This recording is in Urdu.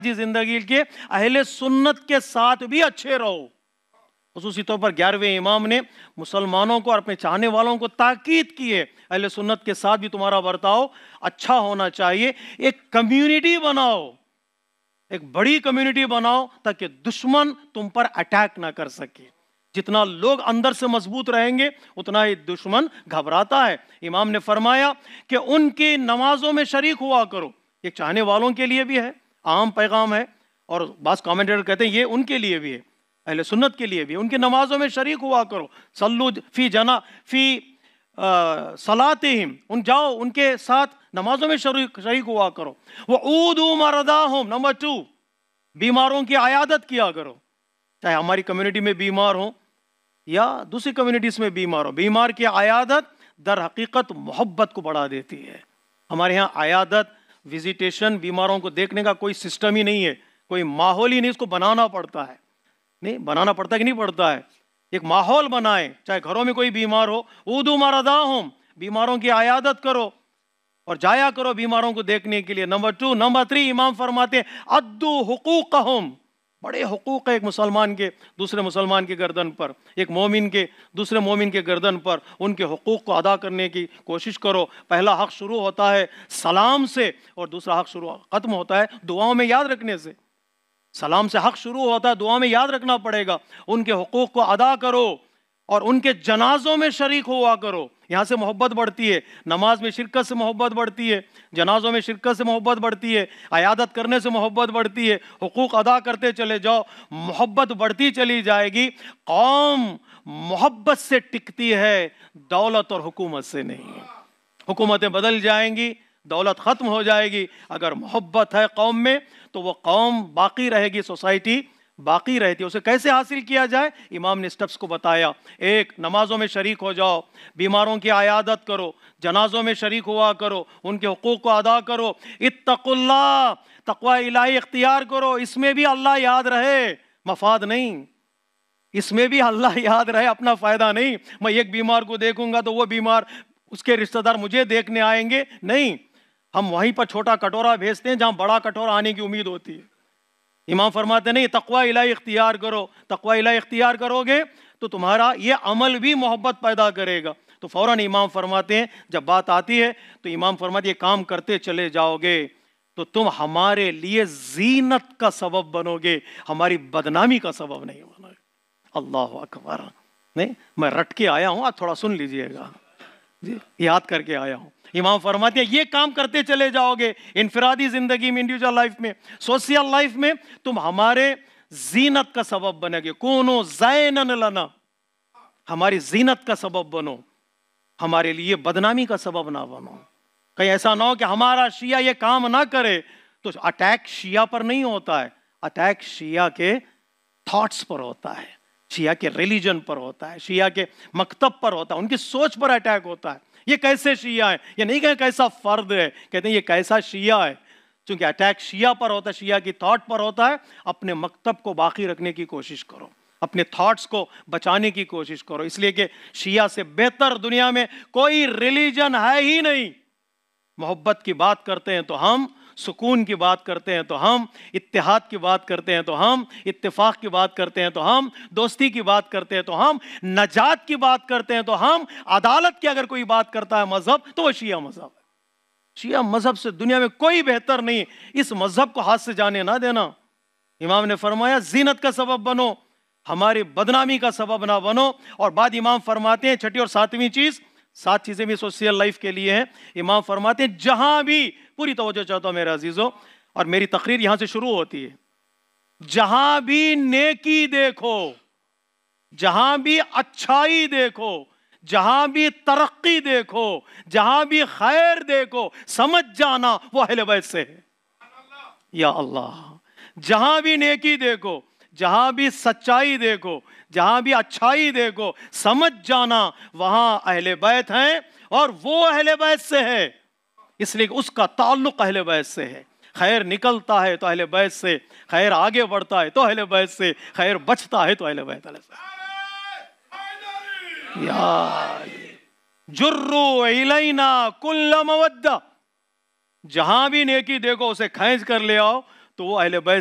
زندگی کے اہل سنت کے ساتھ بھی اچھے رہو. خصوصی طور پر 11ویں امام نے مسلمانوں کو اور اپنے چاہنے والوں کو تاکید کی ہے اہل سنت کے ساتھ بھی تمہارا برتاؤ اچھا ہونا چاہیے. ایک کمیونٹی بناؤ, ایک بڑی کمیونٹی بناؤ تاکہ دشمن تم پر اٹیک نہ کر سکے. جتنا لوگ اندر سے مضبوط رہیں گے اتنا ہی دشمن گھبراتا ہے. امام نے فرمایا کہ ان کی نمازوں میں شریک ہوا کرو. یہ چاہنے والوں کے لیے بھی ہے, عام پیغام ہے, اور بعض کامنٹیٹر کہتے ہیں یہ ان کے لیے بھی ہے, اہل سنت کے لیے بھی. ان کی نمازوں میں شریک ہوا کرو. صلو فی صلاتہم, جاؤ ان کے ساتھ نمازوں میں شریک ہوا کرو. وعودوا مرضاہم, نمبر 2, بیماروں کی عیادت کیا کرو. چاہے ہماری کمیونٹی میں بیمار ہوں یا دوسری کمیونٹیز میں بیمار ہو, بیمار کی عیادت در حقیقت محبت کو بڑھا دیتی ہے. ہمارے ہاں عیادت, وزیٹیشن, بیماروں کو دیکھنے کا کوئی سسٹم ہی نہیں ہے, کوئی ماحول ہی نہیں, اس کو بنانا پڑتا ہے. نہیں بنانا پڑتا ہے کہ نہیں پڑتا ہے؟ ایک ماحول بنائیں, چاہے گھروں میں کوئی بیمار ہو, عودوا مرضاہم, بیماروں کی عیادت کرو اور جایا کرو بیماروں کو دیکھنے کے لیے. نمبر 2. نمبر 3, امام فرماتے ہیں ادو حقوقہم. بڑے حقوق ہے ایک مسلمان کے دوسرے مسلمان کے گردن پر, ایک مومن کے دوسرے مومن کے گردن پر. ان کے حقوق کو ادا کرنے کی کوشش کرو. پہلا حق شروع ہوتا ہے سلام سے اور دوسرا حق ختم ہوتا ہے دعاؤں میں یاد رکھنے سے. سلام سے حق شروع ہوتا ہے, دعا میں یاد رکھنا پڑے گا. ان کے حقوق کو ادا کرو اور ان کے جنازوں میں شریک ہوا کرو. یہاں سے محبت بڑھتی ہے, نماز میں شرکت سے محبت بڑھتی ہے, جنازوں میں شرکت سے محبت بڑھتی ہے, عیادت کرنے سے محبت بڑھتی ہے. حقوق ادا کرتے چلے جاؤ, محبت بڑھتی چلی جائے گی. قوم محبت سے ٹکتی ہے, دولت اور حکومت سے نہیں. حکومتیں بدل جائیں گی, دولت ختم ہو جائے گی. اگر محبت ہے قوم میں تو وہ قوم باقی رہے گی, سوسائٹی باقی رہتی ہے. اسے کیسے حاصل کیا جائے؟ امام نے سٹیپس کو بتایا. 1, نمازوں میں شریک ہو جاؤ, بیماروں کی عیادت کرو, جنازوں میں شریک ہوا کرو, ان کے حقوق کو ادا کرو. اتقوا اللہ, تقوی الہی اختیار کرو. اس میں بھی اللہ یاد رہے, مفاد نہیں. اس میں بھی اللہ یاد رہے, اپنا فائدہ نہیں. میں ایک بیمار کو دیکھوں گا تو وہ بیمار اس کے رشتہ دار مجھے دیکھنے آئیں گے, نہیں. ہم وہیں پر چھوٹا کٹورا بھیجتے ہیں جہاں بڑا کٹورا آنے کی امید ہوتی ہے. امام فرماتے نہیں, تقوی الہی اختیار کرو. تقوی الہی اختیار کرو گے تو تمہارا یہ عمل بھی محبت پیدا کرے گا. تو فوراً امام فرماتے ہیں, جب بات آتی ہے تو امام فرماتے ہیں یہ کام کرتے چلے جاؤ گے تو تم ہمارے لیے زینت کا سبب بنو گے, ہماری بدنامی کا سبب نہیں بنو گے. اللہ اکبر. نہیں میں رٹ کے آیا ہوں, آپ تھوڑا سن لیجئے گا, یاد کر کے آیا ہوں. امام فرماتے ہیں یہ کام کرتے چلے جاؤ گے, انفرادی زندگی میں, انڈیویجول لائف میں, سوشل لائف میں, تم ہمارے زینت کا سبب بنے گے. کونو زینن لنا, ہماری زینت کا سبب بنو, ہمارے لیے بدنامی کا سبب نہ بنو. کہیں ایسا نہ ہو کہ ہمارا شیعہ یہ کام نہ کرے. تو اٹیک شیعہ پر نہیں ہوتا ہے, اٹیک شیعہ کے تھاٹس پر ہوتا ہے, شیعہ کے ریلیجن پر ہوتا ہے, شیعہ کے مکتب پر ہوتا ہے, ان کی سوچ پر اٹیک ہوتا ہے. یہ کیسے شیعہ ہے, یہ نہیں کہ کیسا فرد ہے, کہتے ہیں یہ کیسا شیعہ ہے. چونکہ اٹیک شیعہ پر ہوتا ہے, شیعہ کی تھاٹ پر ہوتا ہے. اپنے مکتب کو باقی رکھنے کی کوشش کرو, اپنے تھاٹس کو بچانے کی کوشش کرو. اس لیے کہ شیعہ سے بہتر دنیا میں کوئی ریلیجن ہے ہی نہیں. محبت کی بات کرتے ہیں تو ہم, سکون کی بات کرتے ہیں تو ہم, اتحاد کی بات کرتے ہیں تو ہم, اتفاق کی بات کرتے ہیں تو ہم, دوستی کی بات کرتے ہیں تو ہم, نجات کی بات کرتے ہیں تو ہم, عدالت کی اگر کوئی بات کرتا ہے مذہب تو وہ شیعہ مذہب ہے. شیعہ مذہب سے دنیا میں کوئی بہتر نہیں. اس مذہب کو ہاتھ سے جانے نہ دینا. امام نے فرمایا زینت کا سبب بنو, ہماری بدنامی کا سبب نہ بنو. اور بعد امام فرماتے ہیں 6 اور 7ویں چیز, 7 چیزیں بھی سوشل لائف کے لیے ہیں. امام فرماتے ہیں جہاں بھی, پوری توجہ چاہتا ہوں میرے عزیزو, اور میری تقریر یہاں سے شروع ہوتی ہے, جہاں بھی نیکی دیکھو, جہاں بھی اچھائی دیکھو, جہاں بھی ترقی دیکھو, جہاں بھی خیر دیکھو, سمجھ جانا وہ اہل بیت سے ہے. یا اللہ, جہاں بھی نیکی دیکھو, جہاں بھی سچائی دیکھو, جہاں بھی اچھائی دیکھو, سمجھ جانا وہاں اہل بیت ہیں اور وہ اہل بیت سے ہے. اس لیے کہ اس کا تعلق اہل بیت سے ہے. خیر نکلتا ہے تو اہل بیت سے, خیر آگے بڑھتا ہے تو اہل بیت سے, خیر بچتا ہے تو اہل بیت سے. یا جرو الینا کل مودہ, جہاں بھی نیکی دیکھو اسے کھینچ کر لے آؤ تو وہ اہل بیت